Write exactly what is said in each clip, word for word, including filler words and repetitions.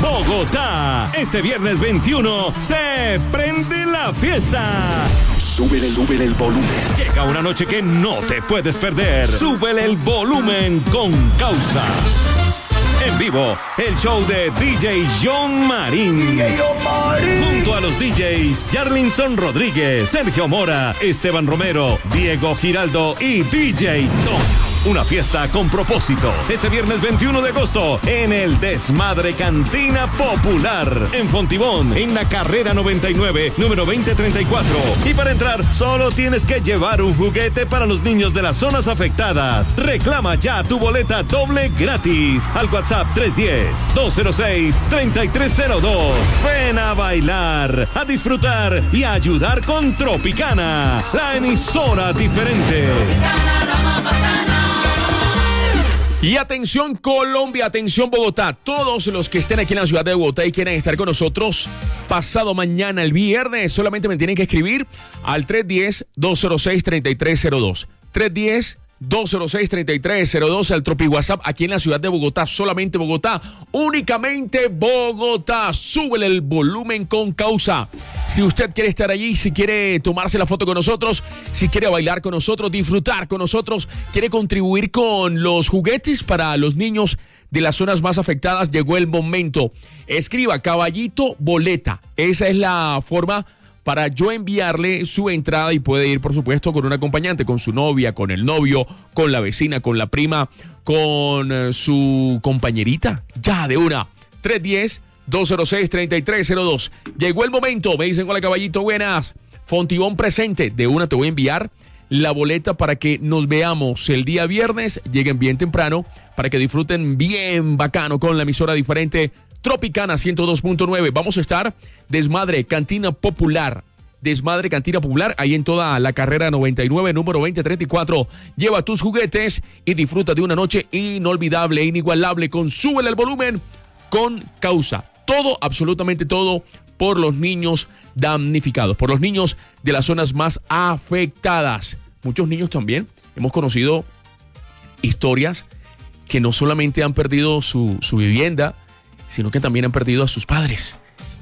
Bogotá. Este viernes veintiuno se prende la fiesta. Súbele, súbele el volumen. Llega una noche que no te puedes perder. Súbele el volumen con Causa. En vivo, el show de D J John Marín. D J John Marín. Junto a los D Js Yarlinson Rodríguez, Sergio Mora, Esteban Romero, Diego Giraldo y D J Tom. Una fiesta con propósito. Este viernes veintiuno de agosto en el Desmadre Cantina Popular. En Fontibón, en la carrera noventa y nueve, número veinte treinta y cuatro. Y para entrar, solo tienes que llevar un juguete para los niños de las zonas afectadas. Reclama ya tu boleta doble gratis al WhatsApp tres uno cero, dos cero seis, tres tres cero dos. Ven a bailar, a disfrutar y a ayudar con Tropicana, la emisora diferente. Y atención Colombia, atención Bogotá, todos los que estén aquí en la ciudad de Bogotá y quieran estar con nosotros pasado mañana, el viernes, solamente me tienen que escribir al tres uno cero, dos cero seis, tres tres cero dos. tres uno cero, dos cero seis, tres tres cero dos al Tropi WhatsApp aquí en la ciudad de Bogotá, solamente Bogotá, únicamente Bogotá. Súbele el volumen con Causa. Si usted quiere estar allí, si quiere tomarse la foto con nosotros, si quiere bailar con nosotros, disfrutar con nosotros, quiere contribuir con los juguetes para los niños de las zonas más afectadas, llegó el momento. Escriba Caballito Boleta. Esa es la forma para yo enviarle su entrada y puede ir, por supuesto, con un acompañante, con su novia, con el novio, con la vecina, con la prima, con uh, su compañerita. Ya, de una. tres uno cero, dos cero seis, tres tres cero dos. Llegó el momento. Me dicen, hola, Caballito, buenas. Fontibón presente. De una te voy a enviar la boleta para que nos veamos el día viernes. Lleguen bien temprano para que disfruten bien bacano con la emisora diferente Tropicana ciento dos punto nueve. Vamos a estar Desmadre Cantina Popular. Desmadre Cantina Popular, ahí en toda la carrera noventa y nueve, número veinte treinta y cuatro. Lleva tus juguetes y disfruta de una noche inolvidable, inigualable, con Súbele el volumen con Causa. Todo, absolutamente todo, por los niños damnificados, por los niños de las zonas más afectadas. Muchos niños también. Hemos conocido historias que no solamente han perdido su, su vivienda, sino que también han perdido a sus padres.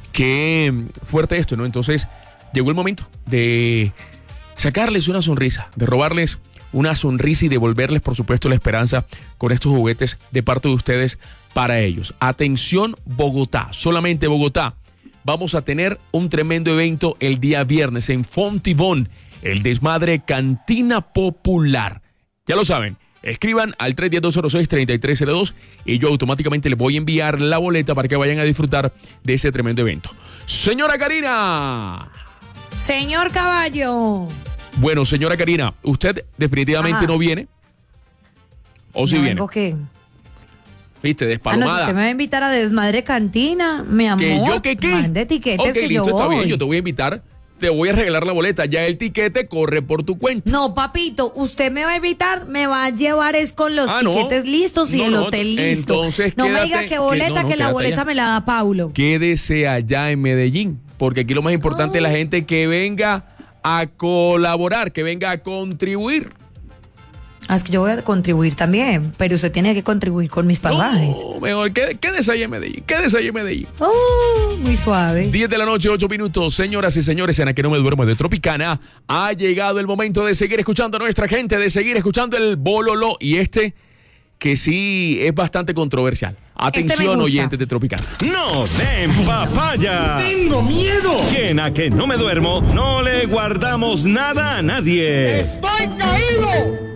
Qué fuerte esto, ¿no? Entonces, llegó el momento de sacarles una sonrisa, de robarles una sonrisa y devolverles, por supuesto, la esperanza con estos juguetes de parte de ustedes para ellos. Atención, Bogotá, solamente Bogotá. Vamos a tener un tremendo evento el día viernes en Fontibón, el Desmadre Cantina Popular. Ya lo saben. Escriban al tres uno cero, dos cero seis, tres tres cero dos y yo automáticamente les voy a enviar la boleta para que vayan a disfrutar de ese tremendo evento. Señora Karina. Señor Caballo. Bueno, señora Karina, ¿usted definitivamente Ajá. no viene? ¿O si no viene? ¿Vengo qué? ¿Viste? Despalomada. Ah, no, si usted me va a invitar a Desmadre Cantina, mi amor. ¿Que yo qué qué? Mande tiquetes okay, que listo, yo está voy. bien, yo te voy a invitar. Te voy a regalar la boleta. Ya el tiquete corre por tu cuenta. No, papito, usted me va a invitar, me va a llevar es con los ah, tiquetes no. listos y no, el no, hotel listo. Entonces, no quédate, me diga que boleta, que, no, no, que la boleta allá. me la da Paulo. Quédese allá en Medellín, porque aquí lo más importante oh. es la gente que venga a colaborar, que venga a contribuir. Ah, es que yo voy a contribuir también, pero usted tiene que contribuir con mis pasajes. No, mejor, quédese ahí en Medellín, quédese ahí en Medellín. Oh, muy suave. diez de la noche, ocho minutos. Señoras y señores, en A Que No Me Duermo de Tropicana, ha llegado el momento de seguir escuchando a nuestra gente, de seguir escuchando el bololo y este que sí es bastante controversial. Atención, este oyentes de Tropicana. ¡No den papaya! ¡Tengo miedo! Que en A Que No Me Duermo no le guardamos nada a nadie. ¡Estoy caído!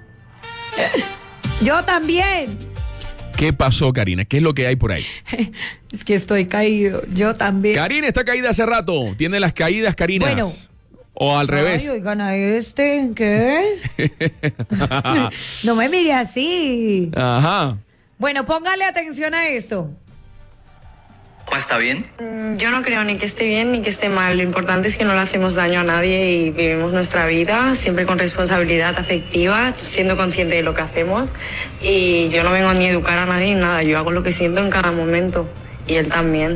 Yo también. ¿Qué pasó, Karina? ¿Qué es lo que hay por ahí? Es que estoy caído. Yo también. Karina está caída hace rato. Tiene las caídas, Karina. Bueno. O al revés. Ay, oigan a este. ¿Qué? No me mire así. Ajá. Bueno, póngale atención a esto. ¿Está bien? Yo no creo ni que esté bien ni que esté mal. Lo importante es que no le hacemos daño a nadie y vivimos nuestra vida siempre con responsabilidad afectiva, siendo consciente de lo que hacemos. Y yo no vengo ni a educar a nadie ni nada. Yo hago lo que siento en cada momento. Y él también.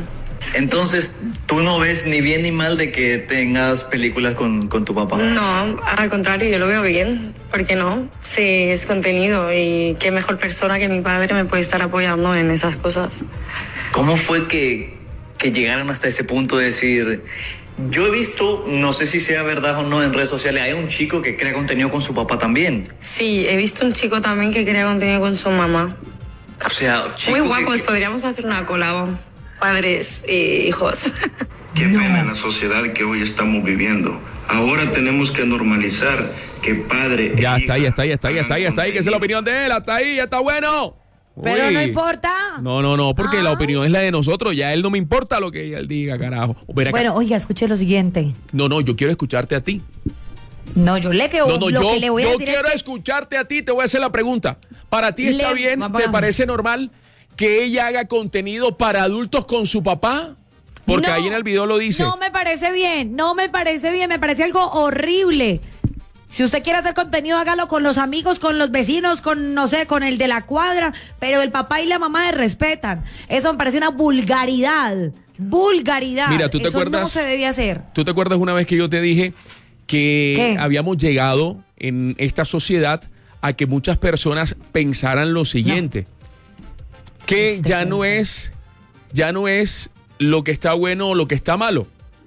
Entonces, ¿tú no ves ni bien ni mal de que tengas películas con, con tu papá? No, al contrario, yo lo veo bien. ¿Por qué no? Sí, es contenido y qué mejor persona que mi padre me puede estar apoyando en esas cosas. ¿Cómo fue que, que llegaron hasta ese punto de decir... Yo he visto, no sé si sea verdad o no en redes sociales, hay un chico que crea contenido con su papá también. Sí, he visto un chico también que crea contenido con su mamá. O sea, chico muy guapos, que... podríamos hacer una colabo. Padres e hijos. Qué pena en la sociedad que hoy estamos viviendo. Ahora tenemos que normalizar que padre... Ya está ahí, está ahí, está ahí, está ahí, está ahí, que esa es la opinión de él, hasta ahí, ya está bueno. Pero Uy. no importa. No, no, no, porque Ah. la opinión es la de nosotros. Ya él no me importa lo que él diga, carajo. Ven acá. Bueno, oiga, escuche lo siguiente. No, no, yo quiero escucharte a ti. No, yo le que No, no, lo yo, que le voy a yo decir quiero es que escucharte a ti. Te voy a hacer la pregunta. ¿Para ti está Le- bien? Papá. ¿Te parece normal que ella haga contenido para adultos con su papá? Porque No, ahí en el video lo dice. No me parece bien, no me parece bien, me parece algo horrible. Si usted quiere hacer contenido, hágalo con los amigos, con los vecinos, con, no sé, con el de la cuadra, pero el papá y la mamá se respetan. Eso me parece una vulgaridad, vulgaridad. Mira, ¿tú te Eso acuerdas? no se debía hacer. ¿Tú te acuerdas una vez que yo te dije que ¿Qué? habíamos llegado en esta sociedad a que muchas personas pensaran lo siguiente? Que Este ya no señor. es, ya no es lo que está bueno o lo que está malo.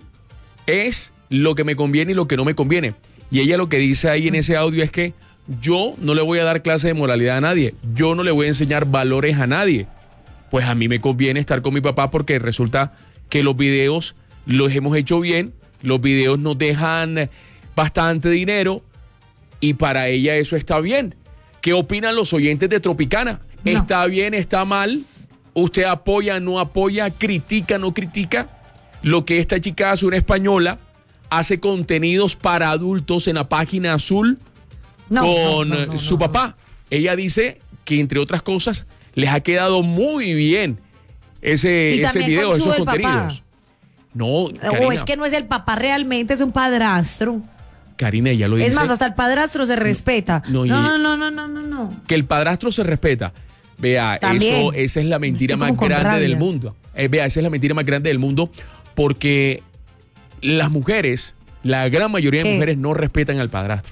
Es lo que me conviene y lo que no me conviene. Y ella lo que dice ahí en ese audio es que yo no le voy a dar clase de moralidad a nadie. Yo no le voy a enseñar valores a nadie. Pues a mí me conviene estar con mi papá porque resulta que los videos los hemos hecho bien, los videos nos dejan bastante dinero y para ella eso está bien. ¿Qué opinan los oyentes de Tropicana? No. ¿Está bien, está mal? ¿Usted apoya, no apoya, critica, no critica? Lo que esta chica hace, una española, hace contenidos para adultos en la página azul No, con no, no, no, su no, papá. Ella dice que, entre otras cosas, les ha quedado muy bien ese, Y ese también video, con su esos del papá. contenidos. No, no. Karina, O es que no es el papá realmente, es un padrastro. Karina, ella lo dice. Es más, hasta el padrastro se respeta. no, No, y- no, no, no, no, no, no. Que el padrastro se respeta. Vea, También. eso, esa es la mentira Estoy más como con grande rabia. del mundo. Eh, vea, esa es la mentira más grande del mundo porque las mujeres, la gran mayoría de ¿Qué? mujeres no respetan al padrastro.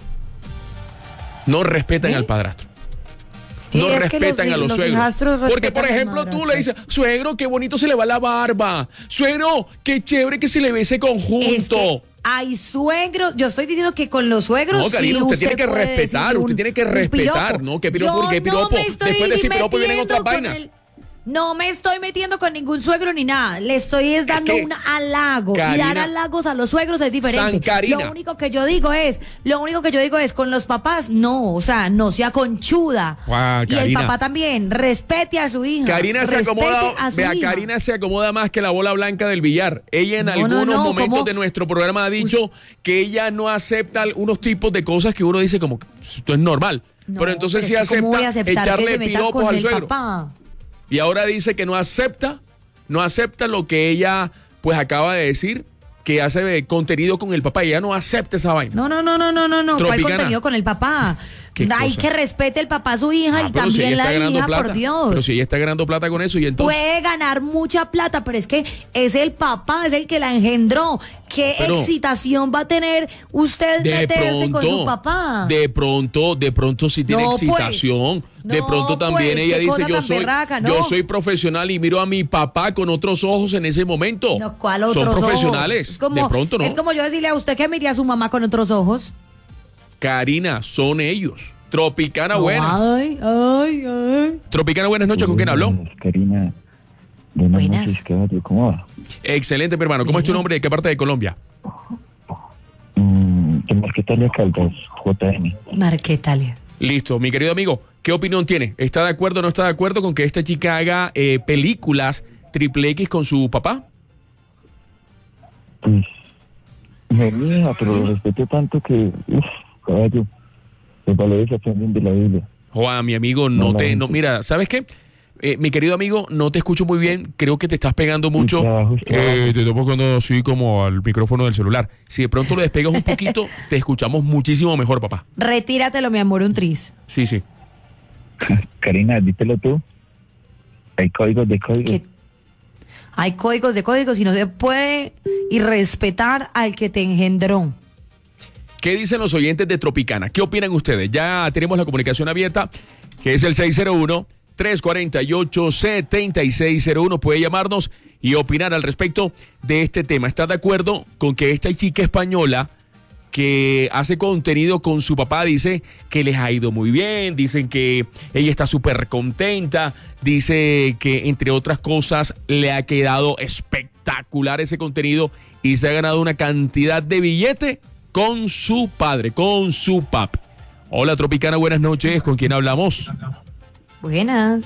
No respetan ¿Eh? al padrastro. Y No es que respetan los- a los, los suegros. hijastros Porque, por respetan a los ejemplo, tú le dices, madrastros. suegro, qué bonito se le va la barba. Suegro, qué chévere que se le ve ese conjunto. Es que hay suegros, yo estoy diciendo que con los suegros No, Karina, sí usted tiene que puede respetar, decir usted tiene que respetar, piropo. ¿no? ¿Qué piropo? Yo ¿Qué piropo? no me estoy Después de ese piropo vienen metiendo otras con vainas. el- no me estoy metiendo con ningún suegro ni nada. Le estoy es dando que, un halago. Karina, y dar halagos a los suegros es diferente. San Karina. Lo único que yo digo es, lo único que yo digo es, con los papás, no, o sea, no sea conchuda. Guau, y el Karina. papá también, respete a su hija. Karina se respete acomoda, a su vea, hija. Karina se acomoda más que la bola blanca del billar. Ella en No, algunos no, no, momentos ¿cómo? de nuestro programa ha dicho que ella no acepta unos tipos de cosas que uno dice como, esto es normal. No, pero entonces sí es que ¿cómo voy a acepta aceptar que echarle se metan piropos con al el suegro. papá? Y ahora dice que no acepta, no acepta lo que ella pues acaba de decir, que hace contenido con el papá. Ella no acepta esa vaina. No, no, no, no, no, no, no. ¿Cuál Tropicana. contenido con el papá? ¿Qué Hay cosa? que respete el papá a su hija Ah, y pero si también ella está la ganando hija, plata, por Dios. Pero si ella está ganando plata con eso y entonces... Puede ganar mucha plata, pero es que es el papá, es el que la engendró. ¿Qué Pero- excitación va a tener usted De meterse con su pronto, papá? de pronto, de pronto sí tiene No, pues. excitación. de No, pronto también pues, ella qué dice, cosa yo tan soy, berraca, ¿no? yo soy profesional y miro a mi papá con otros ojos en ese momento. No, ¿cuál otros Son ojos? profesionales. Es como- de pronto no. Es como yo decirle a usted que mire a su mamá con otros ojos. Karina, son ellos. Tropicana, No, buenas. Ay, ay, ay. Tropicana, buenas noches. ¿Con quién habló? Buenas, Karina. Buenas, Buenas. noches, caballo. ¿Cómo va? Excelente, mi hermano. ¿Cómo es tu Bien. nombre? ¿De qué parte de Colombia? Mm, de Marquetalia Caldas, J M. Marquetalia. Listo, mi querido amigo, ¿qué opinión tiene? ¿Está de acuerdo o no está de acuerdo con que esta chica haga eh, películas triple X con su papá? Pues, me mía, pero lo respeto tanto que, uff, caballo, los valores se aprenden de la Biblia. Juan, mi amigo, no No, te... la No, gente. mira, ¿sabes qué? Eh, mi querido amigo, no te escucho muy bien. Creo que te estás pegando mucho. trabajo es trabajo. Eh, te estoy pegando así como al micrófono del celular. Si de pronto lo despegas un poquito, te escuchamos muchísimo mejor, papá. Retíratelo, mi amor, un tris. Sí, sí. Karina, dítelo tú. Hay códigos de códigos. ¿Qué? Hay códigos de códigos y no se puede irrespetar al que te engendró. ¿Qué dicen los oyentes de Tropicana? ¿Qué opinan ustedes? Ya tenemos la comunicación abierta, que es el seis cero uno, tres cuatro ocho, siete seis cero uno. Puede llamarnos y opinar al respecto de este tema. ¿Está de acuerdo con que esta chica española que hace contenido con su papá dice que les ha ido muy bien, dicen que ella está súper contenta, dice que entre otras cosas le ha quedado espectacular ese contenido y se ha ganado una cantidad de billete con su padre, con su papi? Hola Tropicana, buenas noches, ¿con quién hablamos? Buenas.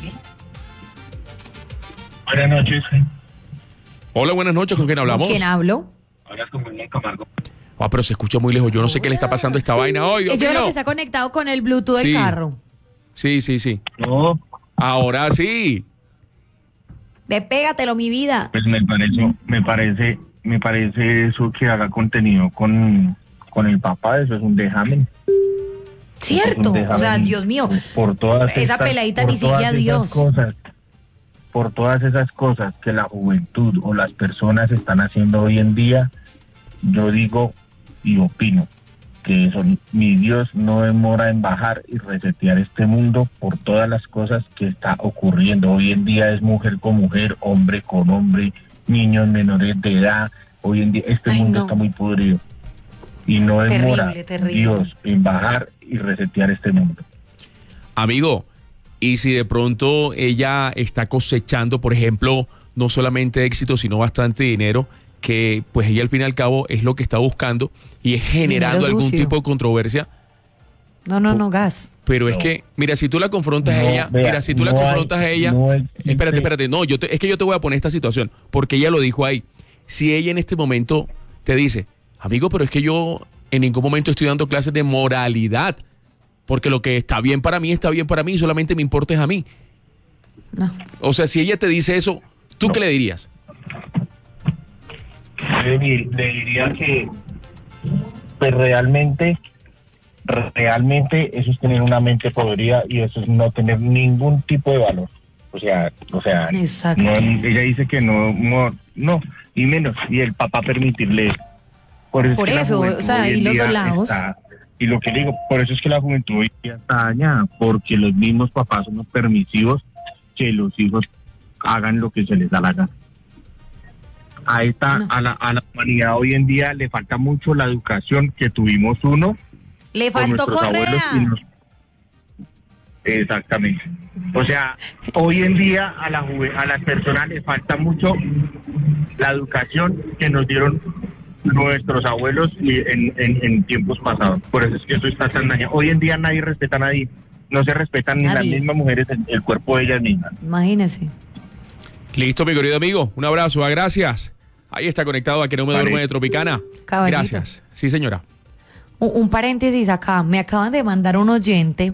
Buenas noches. Hola, buenas noches, ¿con quién hablamos? ¿Con quién hablo? Hablas con William Camargo. Ah, pero se escucha muy lejos, yo no sé qué le está pasando a esta vaina hoy. Dios Yo creo mío. que está conectado con el Bluetooth del Sí. carro. Sí, sí, sí. No, Ahora sí. Despégatelo, mi vida. pues me parece, me parece, me parece eso que haga contenido con, con el papá, eso es un dejamen. Cierto. Eso es un O sea, dejamen Dios mío. Por todas Esa estas- peladita por ni sigue todas a esas Dios. Cosas, por todas esas cosas que la juventud o las personas están haciendo hoy en día, yo digo y opino que eso, mi Dios no demora en bajar y resetear este mundo por todas las cosas que está ocurriendo. Hoy en día es mujer con mujer, hombre con hombre, niños menores de edad. Hoy en día este Ay, mundo no. está muy podrido y no demora Terrible, terrible. Dios en bajar y resetear este mundo. Amigo, y si de pronto ella está cosechando, por ejemplo, no solamente éxito, sino bastante dinero, que pues ella al fin y al cabo es lo que está buscando y es generando Dinero algún sucio. tipo de controversia, No, no, no, gas. pero es No. que, mira, si tú la confrontas a No, ella, vea, mira, si tú la no hay- confrontas a ella, no existe- espérate, espérate, no, yo te- es que yo te voy a poner esta situación, porque ella lo dijo ahí. Si ella en este momento te dice, amigo, pero es que yo en ningún momento estoy dando clases de moralidad, porque lo que está bien para mí está bien para mí, solamente me importa es a mí. No. O sea, si ella te dice eso, ¿tú No. qué le dirías? Le, di- le diría que pues realmente realmente eso es tener una mente podrida y eso es no tener ningún tipo de valor. O sea, o sea, Exacto. no, ella dice que no, no, no, y menos, y el papá permitirle. Por eso, es Por que la eso, juventud o sea, hoy en y los día dos lados. está- y lo que le digo, por eso es que la juventud hoy en día está dañada, porque los mismos papás somos permisivos que los hijos hagan lo que se les da la gana. A esta, No. a la, a la humanidad hoy en día le falta mucho la educación que tuvimos uno Le con faltó nuestros abuelos y correa. nos- Exactamente. O sea, hoy en día a la juve- a las personas les falta mucho la educación que nos dieron nuestros abuelos y en, en, en tiempos pasados. Por eso es que eso está tan dañado. Hoy en día nadie respeta a nadie. No se respetan ni las Nadie. mismas mujeres el, el cuerpo de ellas mismas. Imagínese. Listo, mi querido amigo. Un abrazo, ah, gracias. Ahí está conectado a que no me Vale. duerme de Tropicana. Caballito. Gracias. Sí, señora. Un, un paréntesis acá. Me acaban de mandar un oyente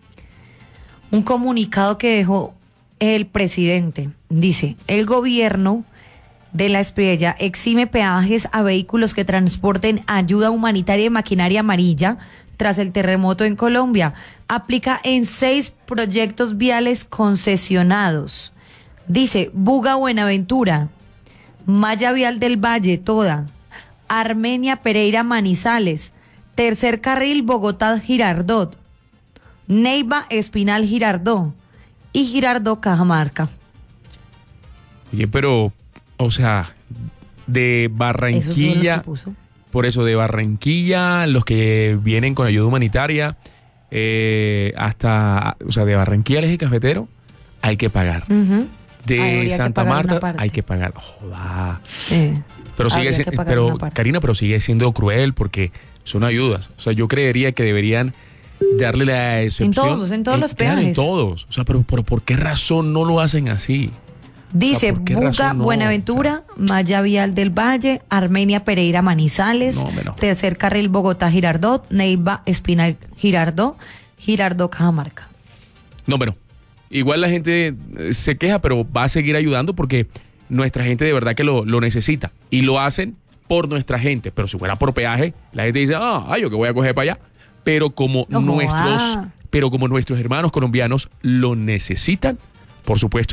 un comunicado que dejó el presidente. Dice, el gobierno de la Espriella exime peajes a vehículos que transporten ayuda humanitaria y maquinaria amarilla tras el terremoto en Colombia. Aplica en seis proyectos viales concesionados. Dice, Buga Buenaventura, Malla Vial del Valle, toda, Armenia Pereira Manizales, Tercer Carril Bogotá Girardot, Neiva Espinal Girardó y Girardó Cajamarca. Oye, pero, o sea, de Esos son los Barranquilla, que puso. por eso, de Barranquilla, los que vienen con ayuda humanitaria, eh, hasta, o sea, de Barranquilla al eje cafetero, hay que pagar. Ujú. De Habría que Santa pagar una Marta parte. hay que pagar. Joda. Sí. Pero sigue Habría si- que pagar pero una parte. Karina, pero sigue siendo cruel porque son ayudas. O sea, yo creería que deberían darle la excepción. todos, en todos los claro, en peajes. todos. O sea, pero, pero ¿por qué razón no lo hacen así? Dice ¿por qué Buga razón no? Buenaventura, Malla Vial del Valle, Armenia Pereira Manizales, No, hombre, no. Tercer Carril Bogotá Girardot, Neiva Espinal Girardó, Girardó Cajamarca. No, bueno, igual la gente eh, se queja, pero va a seguir ayudando porque nuestra gente de verdad que lo, lo necesita. Y lo hacen por nuestra gente. Pero si fuera por peaje, la gente dice, ah, ay, yo que voy a coger para allá. Pero como No nuestros, joda. pero como nuestros hermanos colombianos lo necesitan, por supuesto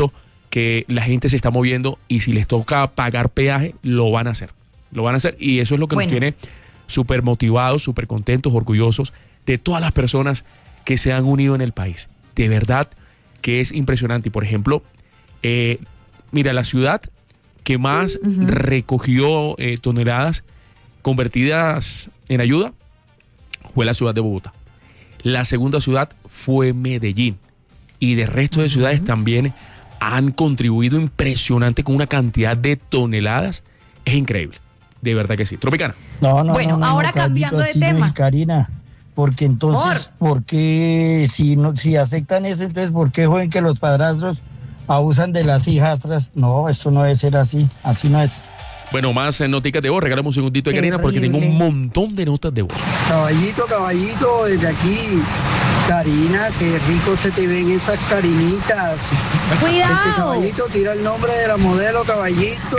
que la gente se está moviendo y si les toca pagar peaje, lo van a hacer. Lo van a hacer y eso es lo que bueno. nos tiene súper motivados, súper contentos, orgullosos de todas las personas que se han unido en el país. De verdad que es impresionante. Y por ejemplo, eh, mira, la ciudad que más uh-huh. recogió eh, toneladas convertidas en ayuda fue la ciudad de Bogotá. La segunda ciudad fue Medellín. Y de resto de ciudades uh-huh. también han contribuido impresionante con una cantidad de toneladas. Es increíble. De verdad que sí. Tropicana. No, no, bueno, no, no, ahora no, cambiando de sí, tema. No, Karina, porque entonces, ¿por, ¿por qué si no, si aceptan eso, entonces por qué joven que los padrastros abusan de las hijastras? No, eso no debe ser así. Así no es. Bueno, más en noticas de voz. Regalamos un segundito de Karina porque tengo un montón de notas de voz. Caballito, caballito, desde aquí. Karina, qué rico se te ven esas carinitas. ¡Cuidado! Este caballito, tira el nombre de la modelo, caballito.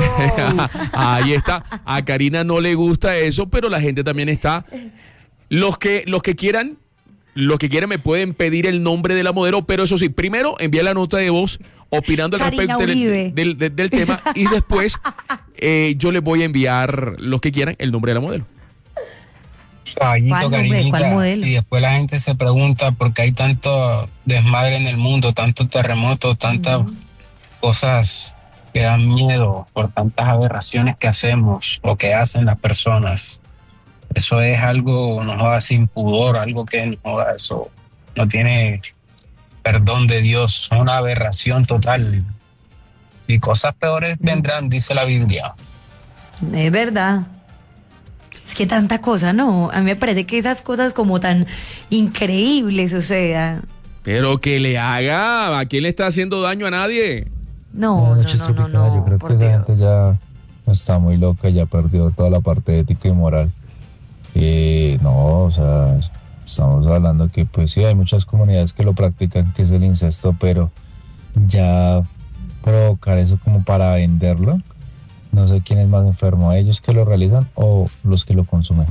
Ahí está. A Karina no le gusta eso, pero la gente también está. Los que, los que quieran, los que quieran me pueden pedir el nombre de la modelo, pero eso sí, primero envía la nota de voz opinando al Karina respecto del, del, del, del tema y después eh, yo les voy a enviar, los que quieran, el nombre de la modelo. Caballito, Karinita, y después la gente se pregunta por qué hay tanto desmadre en el mundo, tanto terremoto, tantas uh-huh. cosas que dan miedo, por tantas aberraciones que hacemos o que hacen las personas. Eso es algo, no joda, sin pudor, algo que no joda, eso no tiene perdón de Dios, es una aberración total. Y cosas peores vendrán, dice la Biblia. Es verdad. Es que tanta cosa, ¿no? A mí me parece que esas cosas como tan increíbles, o sea... Pero que le haga, ¿a quién le está haciendo daño a nadie? No, no, no, no, no, yo creo que esa gente ya está muy loca, ya perdió toda la parte ética y moral. Eh, no, o sea, estamos hablando que pues sí, hay muchas comunidades que lo practican, que es el incesto, pero ya provocar eso como para venderlo, no sé quién es más enfermo, ellos que lo realizan o los que lo consumen.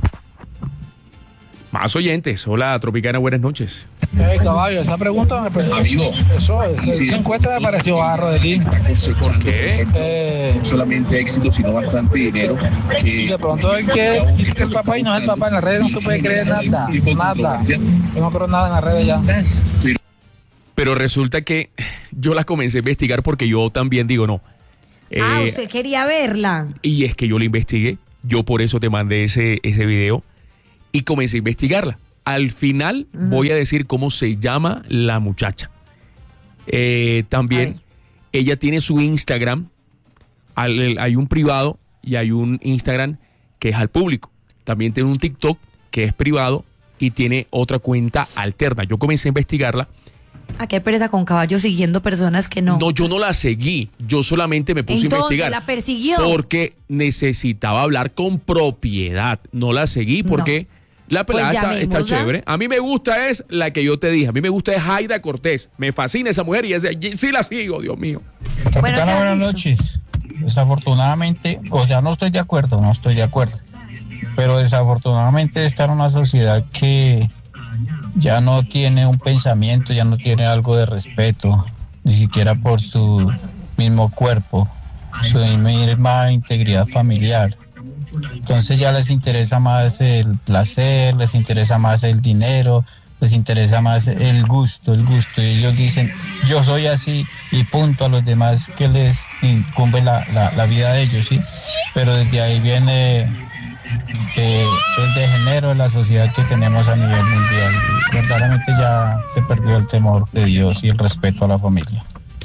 Más oyentes. Hola, Tropicana, buenas noches. Hey, caballo, esa pregunta me pareció. Amigo. Eso, ese sí. encuesta me pareció barro de ti. ¿Por qué? Eh, no solamente éxito, sino bastante dinero. Y de pronto es que, que el papá y no es el papá. En las redes no se puede creer nada. Nada. Yo no creo nada en las redes ya. Pero resulta que yo la comencé a investigar porque yo también digo no. Eh, ah, usted quería verla. Y es que yo la investigué. Yo por eso te mandé ese, ese video. Y comencé a investigarla. Al final uh-huh. voy a decir cómo se llama la muchacha. Eh, también ella tiene su Instagram. Al, hay un privado y hay un Instagram que es al público. También tiene un TikTok que es privado y tiene otra cuenta alterna. Yo comencé a investigarla. ¿A qué pereza con caballo siguiendo personas que no? No, yo no la seguí. Yo solamente me puse Entonces, a investigar. ¿la persiguió? Porque necesitaba hablar con propiedad. No la seguí porque... No. La pelada pues está, está chévere. A mí me gusta es la que yo te dije. A mí me gusta es Haida Cortés. Me fascina esa mujer y es, sí la sigo, Dios mío. Capitana, bueno, buenas noches. Desafortunadamente, o sea, no estoy de acuerdo, no estoy de acuerdo. Pero desafortunadamente está en una sociedad que ya no tiene un pensamiento, ya no tiene algo de respeto, ni siquiera por su mismo cuerpo, su misma integridad familiar. Entonces ya les interesa más el placer, les interesa más el dinero, les interesa más el gusto, el gusto. Y ellos dicen, yo soy así y punto, a los demás que les incumbe la, la, la vida de ellos, ¿sí? Pero desde ahí viene eh, el degenero de la sociedad que tenemos a nivel mundial. Y verdaderamente ya se perdió el temor de Dios y el respeto a la familia.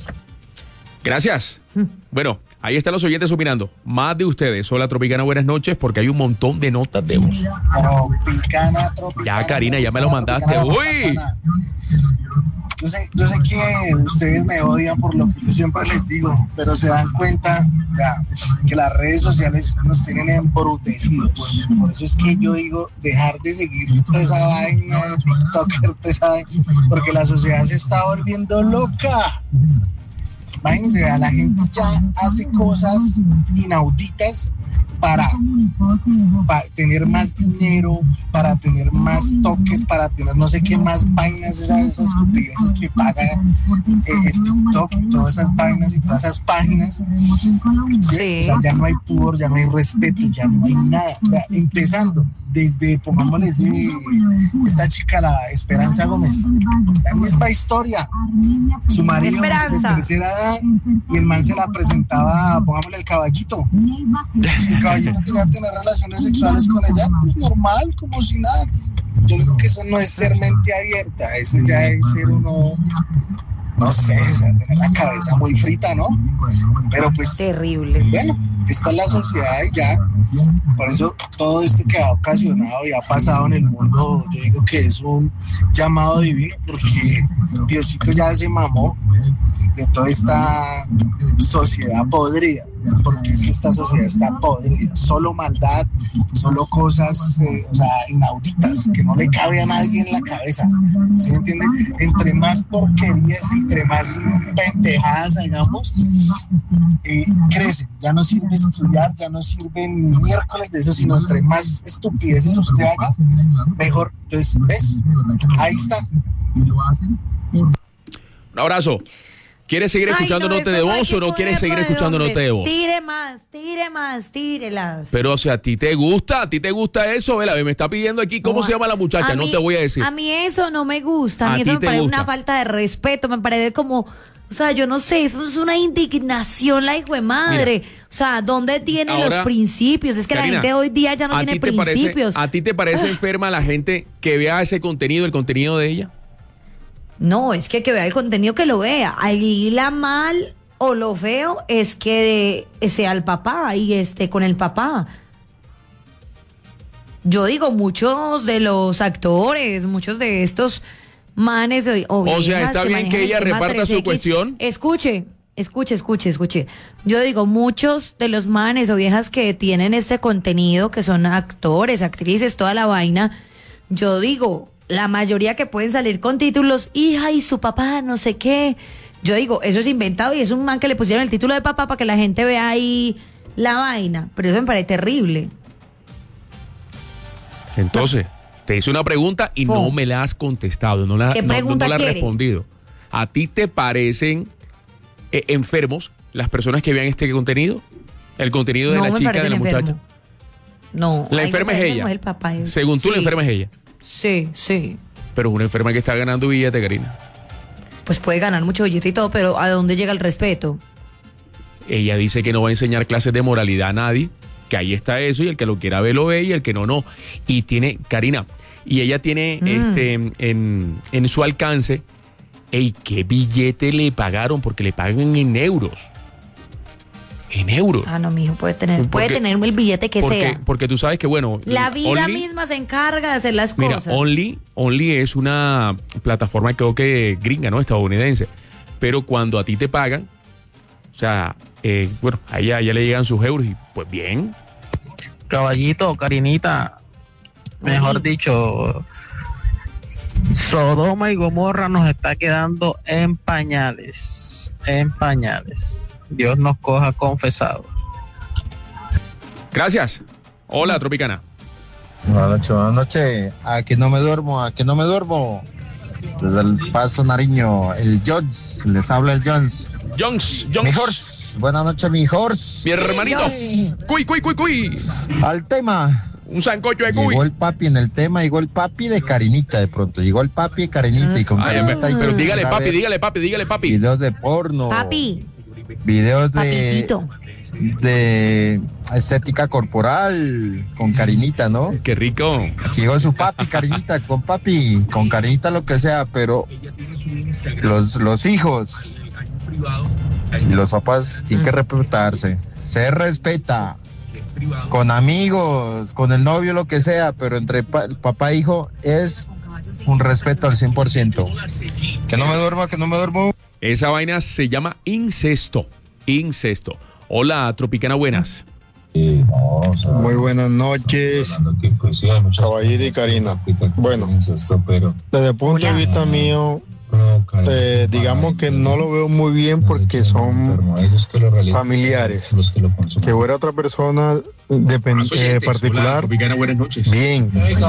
Gracias. Bueno, ahí están los oyentes opinando. Más de ustedes. Hola, Tropicana, buenas noches, porque hay un montón de notas de voz. Tropicana, Tropicana. Ya, Karina, ya me lo mandaste. ¡Uy! Yo sé, yo sé que ustedes me odian por lo que yo siempre les digo, pero se dan cuenta ya, que las redes sociales nos tienen embrutecidos. Por eso es que yo digo, dejar de seguir toda esa vaina de TikToker, toda esa vaina, porque la sociedad se está volviendo loca. Imagínense, la gente ya hace cosas inauditas para, para tener más dinero, para tener más toques, para tener no sé qué más vainas, esas, esas estupideces que paga eh, el TikTok y todas esas vainas y todas esas páginas. Sí. O sea, ya no hay pudor, ya no hay respeto, ya no hay nada. O sea, empezando desde, pongámosle ese, esta chica, la Esperanza Gómez, la misma historia, su marido Esperanza. de tercera edad, y el man se la presentaba, pongámosle el caballito, si el caballito quería tener relaciones sexuales con ella, pues normal, como si nada. Yo digo que eso no es ser mente abierta, eso ya es ser uno, no sé, o sea, tener la cabeza muy frita, ¿no? Pero pues... Terrible. Bueno, esta es la sociedad y ya, por eso todo esto que ha ocasionado y ha pasado en el mundo, yo digo que es un llamado divino, porque Diosito ya se mamó de toda esta sociedad podrida, porque es que esta sociedad está podrida, solo maldad, solo cosas, eh, o sea, inauditas, que no le cabe a nadie en la cabeza, ¿sí me entienden? Entre más porquerías, entre más pendejadas hagamos, eh, crece, ya no sirve estudiar, ya no sirve ni miércoles de eso, sino entre más estupideces usted haga, mejor. Entonces, ¿ves? Ahí está. Un abrazo. ¿Quieres seguir escuchando Nota de Voz o no quieres seguir escuchando Nota de Voz? Tire más, tire más, tírelas. Pero, o sea, ¿a ti te gusta? ¿A ti te gusta eso? Vela, me está pidiendo aquí cómo no, se llama la muchacha, a no mí, te voy a decir. A mí eso no me gusta, a mí a eso me parece gusta? una falta de respeto, me parece como... O sea, yo no sé, eso es una indignación, la hijo de madre. Mira, o sea, ¿dónde tienen ahora, los principios? Es que Karina, la gente hoy día ya no tiene principios. Parece, ¿A ti te parece enferma la gente que vea ese contenido, el contenido de ella? No, es que que vea el contenido, que lo vea. Ahí la mal o lo feo es que de, sea el papá y esté con el papá. Yo digo, muchos de los actores, muchos de estos manes o, o sea, está que bien que ella reparta su cuestión. Escuche, escuche, escuche, escuche. Yo digo, muchos de los manes o viejas que tienen este contenido, que son actores, actrices, toda la vaina, yo digo, la mayoría que pueden salir con títulos, hija y su papá, no sé qué. Yo digo, eso es inventado y es un man que le pusieron el título de papá para que la gente vea ahí la vaina. Pero eso me parece terrible. Entonces, te hice una pregunta y oh. no me la has contestado, no la, ¿Qué no, pregunta no, no la has quiere? respondido. ¿A ti te parecen eh, enfermos las personas que vean este contenido? El contenido de no la chica, de la enfermo. muchacha. No. La enferma es ella. El papá. Según tú, sí. la enferma es ella. Sí, sí. Pero es una enferma que está ganando billete, Karina. Pues puede ganar mucho billete y todo, pero ¿a dónde llega el respeto? Ella dice que no va a enseñar clases de moralidad a nadie, que ahí está eso, y el que lo quiera ver lo ve y el que no, no. Y tiene, Karina, y ella tiene mm. este en, en su alcance, ey, ¿qué billete le pagaron? Porque le pagan en euros. En euros. Ah, no, mijo, puede tener, porque, puede tener el billete que porque, sea. Porque tú sabes que, bueno... La vida Only, misma se encarga de hacer las mira, cosas. Only, Only es una plataforma, creo que gringa, ¿no? Estadounidense. Pero cuando a ti te pagan, o sea, eh, bueno, a ella, a ella le llegan sus euros y pues bien. Caballito, Karinita, mejor Ay. dicho, Sodoma y Gomorra nos está quedando en pañales, en pañales. Dios nos coja confesado. Gracias. Hola, Tropicana. Buenas noches, buenas noches. Aquí no me duermo, aquí no me duermo. Desde el Paso Nariño, el Jones, les habla el Jones. Jones, Jones. Mi horse. Buenas noches, mi horse. Mi hermanito. Cuy, cuy, cuy, cuy. Al tema. Un sancocho de cuy. Llegó el papi en el tema, llegó el papi de Karinita de pronto. Llegó el papi de Karinita y con Ay, Karinita. Pero y dígale papi, dígale papi, dígale papi. Videos de porno. Papi. Videos de... Papicito. De estética corporal con Karinita, ¿no? Qué rico. Aquí llegó su papi, Karinita, con papi, con Karinita lo que sea, pero los, los hijos y los papás tienen que respetarse. Se respeta con amigos, con el novio, lo que sea, pero entre pa- papá e hijo es un respeto al cien por ciento. Que no me duerma, que no me duermo. Esa vaina se llama incesto. Incesto. Hola, Tropicana, buenas. Sí, no, o sea, muy buenas noches, pues, sí, Caballito y Karina. Bueno, incesto, pero desde el punto Hola. de vista mío, eh, digamos que no lo veo muy bien porque son familiares. Que fuera otra persona depend- eh, particular, bien,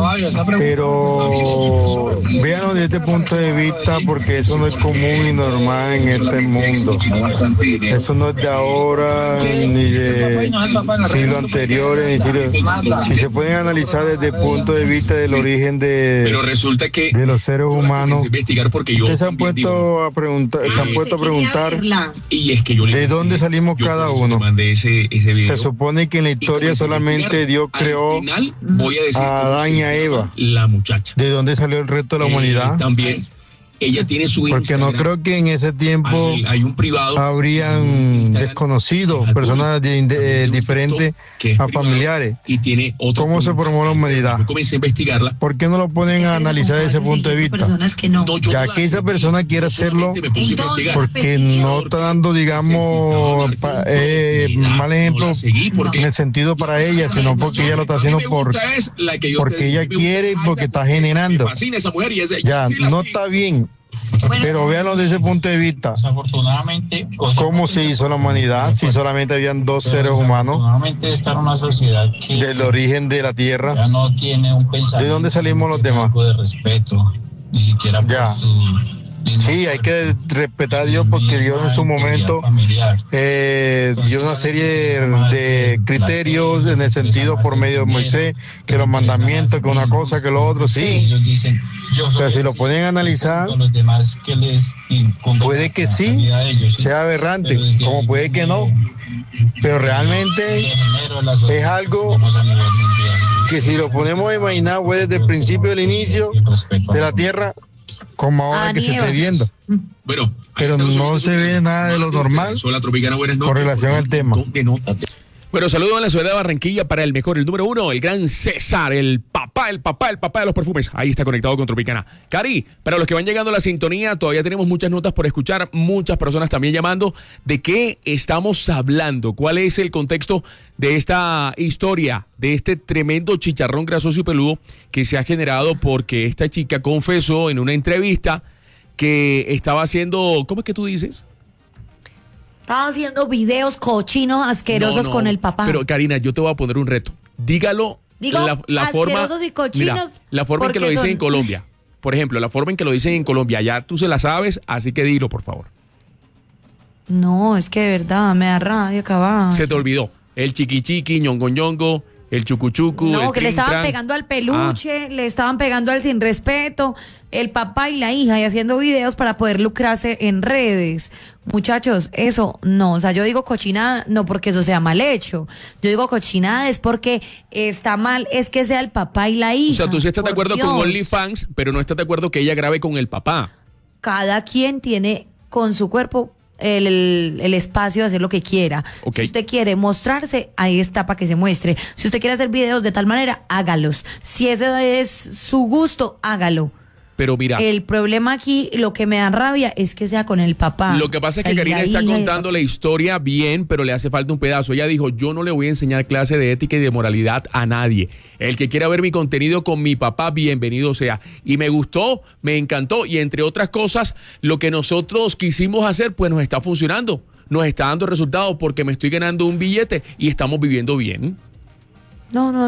pero véanlo desde este punto de vista porque eso no es común y normal en este mundo. Eso no es de ahora ni de siglos anteriores, ni siglo- si se pueden analizar desde el punto de vista del origen de, Pero resulta que de los seres humanos. Investigar porque yo Ustedes se han puesto a preguntar, se han puesto a preguntar y es que yo de dónde salimos cada uno. Ese, ese se supone que en la historia solamente Dios creó voy a, decir a Adán y a Eva. La muchacha. ¿De dónde salió el resto de la eh, humanidad? También. Ella tiene su Porque Instagram. no creo que en ese tiempo hay, hay un privado, habrían desconocidos, personas de, de, diferentes a familiares. Y tiene otro ¿Cómo se formó la humanidad? Yo comencé a investigarla. ¿Por qué no lo ponen a analizar desde ese punto de vista? Que no. Ya que esa persona quiere hacerlo porque no está dando, digamos, pa, eh, mal ejemplo en el sentido para ella, sino porque ella lo está haciendo por, porque ella quiere y porque está generando. Ya, no está bien. Pero véanlo desde ese punto de vista. Desafortunadamente, ¿cómo se hizo la humanidad si solamente habían dos seres humanos? Desafortunadamente, esta era una sociedad que del origen de la tierra. Ya no tiene un pensamiento. ¿De dónde salimos los demás? De respeto, ni siquiera por ya. Su... Sí, hay que respetar a Dios porque Dios en su momento eh, dio una serie de criterios en el sentido por medio de Moisés, que los mandamientos, que una cosa, que lo otro, sí. Pero si lo pueden analizar, puede que sí, sea aberrante, como puede que no. Pero realmente es algo que si lo ponemos a imaginar, fue desde el principio del inicio de la tierra, como ahora ah, que se esté viendo. Bueno, pero no se ve nada de lo normal con relación al tema. Bueno, saludos en la ciudad de Barranquilla para el mejor, el número uno, el gran César, el papá, el papá, el papá de los perfumes. Ahí está conectado con Tropicana. Cari, para los que van llegando a la sintonía, todavía tenemos muchas notas por escuchar, muchas personas también llamando. ¿De qué estamos hablando? ¿Cuál es el contexto de esta historia, de este tremendo chicharrón grasoso y peludo que se ha generado porque esta chica confesó en una entrevista que estaba haciendo, ¿cómo es que tú dices? Estaba haciendo videos cochinos, asquerosos no, no, con el papá. Pero Karina, yo te voy a poner un reto. Dígalo. Digo, la, la asquerosos forma, y cochinos. Mira, la forma en que lo dicen son... en Colombia. Por ejemplo, la forma en que lo dicen en Colombia. Ya tú se la sabes, así que dilo, por favor. No, es que de verdad me da rabia acabar. Se te olvidó. El chiqui chiqui, ñongo ñongo, el chucuchucu. No, el que le estaban pegando al peluche, ah. le estaban pegando al sin respeto, el papá y la hija y haciendo videos para poder lucrarse en redes. Muchachos, eso no, o sea, yo digo cochinada no porque eso sea mal hecho. Yo digo cochinada es porque está mal, es que sea el papá y la hija. O sea, tú sí estás de acuerdo Dios. con OnlyFans, pero no estás de acuerdo que ella grabe con el papá. Cada quien tiene con su cuerpo El, el, el espacio de hacer lo que quiera. Okay. Si usted quiere mostrarse, ahí está para que se muestre. Si usted quiere hacer videos de tal manera, hágalos. Si ese es su gusto, hágalo. Pero mira, el problema aquí, lo que me da rabia es que sea con el papá. Lo que pasa es que Karina está contando la historia bien, pero le hace falta un pedazo. Ella dijo, yo no le voy a enseñar clase de ética y de moralidad a nadie. El que quiera ver mi contenido con mi papá, bienvenido sea. Y me gustó, me encantó, y entre otras cosas, lo que nosotros quisimos hacer, pues nos está funcionando. Nos está dando resultados porque me estoy ganando un billete y estamos viviendo bien. No, no.